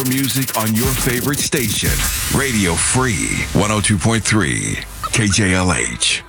your music on your favorite station. Radio Free 102.3 KJLH.